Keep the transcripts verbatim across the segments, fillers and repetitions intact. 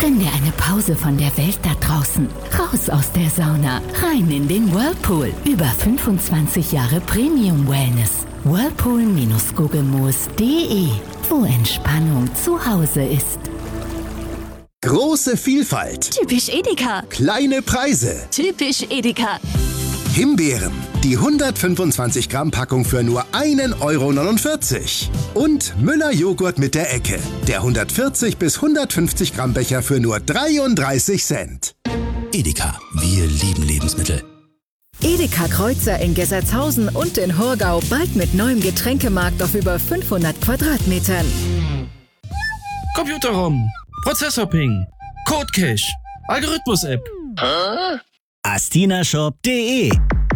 Gönn dir eine Pause von der Welt da draußen. Raus aus der Sauna, rein in den Whirlpool. Über fünfundzwanzig Jahre Premium Wellness. Whirlpool Gugelmoos punkt de, wo Entspannung zu Hause ist. Große Vielfalt. Typisch Edeka. Kleine Preise. Typisch Edeka. Himbeeren. Die hundertfünfundzwanzig Gramm Packung für nur ein Euro neunundvierzig. Und Müller Joghurt mit der Ecke. Der hundertvierzig bis hundertfünfzig Gramm Becher für nur dreiunddreißig Cent. Edeka. Wir lieben Lebensmittel. Edeka Kreuzer in Gessertshausen und in Horgau bald mit neuem Getränkemarkt auf über fünfhundert Quadratmetern. Computerrom, Prozessorping, Codecache, Algorithmus-App. astinashop punkt de.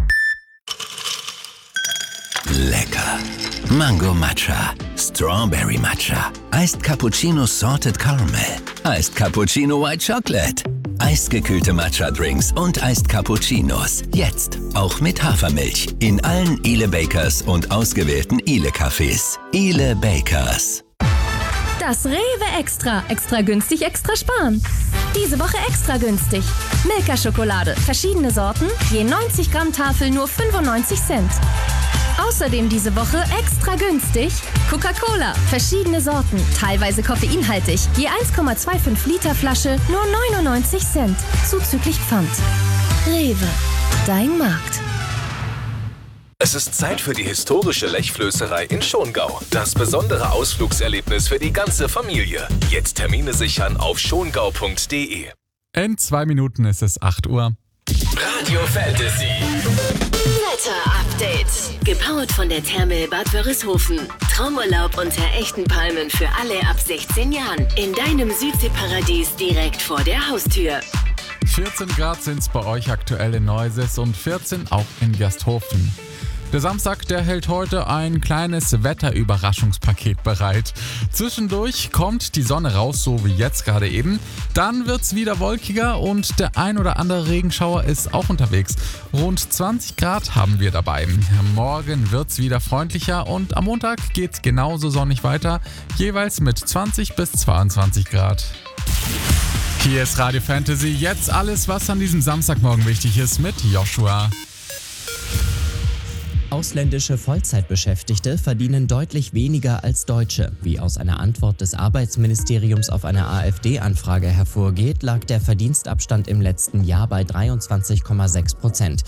Lecker. Mango Matcha, Strawberry Matcha, Iced Cappuccino Salted Caramel, Iced Cappuccino White Chocolate, eisgekühlte Matcha-Drinks und Iced Cappuccinos. Jetzt auch mit Hafermilch in allen Ile Bakers und ausgewählten Ile Cafés. Ile Bakers. Das Rewe Extra. Extra günstig, extra sparen. Diese Woche extra günstig. Milka Schokolade. Verschiedene Sorten. Je neunzig Gramm Tafel nur fünfundneunzig Cent. Außerdem diese Woche extra günstig Coca-Cola. Verschiedene Sorten. Teilweise koffeinhaltig. Je eins Komma fünfundzwanzig Liter Flasche nur neunundneunzig Cent. Zuzüglich Pfand. Rewe. Dein Markt. Es ist Zeit für die historische Lechflößerei in Schongau. Das besondere Ausflugserlebnis für die ganze Familie. Jetzt Termine sichern auf schongau punkt de. In zwei Minuten ist es acht Uhr. Radio Fantasy. Wetter-Update. Gepowert von der Therme Bad Wörishofen. Traumurlaub unter echten Palmen für alle ab sechzehn Jahren. In deinem Südseeparadies direkt vor der Haustür. vierzehn Grad sind es bei euch aktuell in Neuses und vierzehn auch in Gersthofen. Der Samstag, der hält heute ein kleines Wetterüberraschungspaket bereit. Zwischendurch kommt die Sonne raus, so wie jetzt gerade eben. Dann wird's wieder wolkiger und der ein oder andere Regenschauer ist auch unterwegs. Rund zwanzig Grad haben wir dabei. Morgen wird's wieder freundlicher und am Montag geht's genauso sonnig weiter, jeweils mit zwanzig bis zweiundzwanzig Grad. Hier ist Radio Fantasy, jetzt alles, was an diesem Samstagmorgen wichtig ist mit Joshua. Ausländische Vollzeitbeschäftigte verdienen deutlich weniger als Deutsche. Wie aus einer Antwort des Arbeitsministeriums auf eine AfD-Anfrage hervorgeht, lag der Verdienstabstand im letzten Jahr bei dreiundzwanzig Komma sechs Prozent.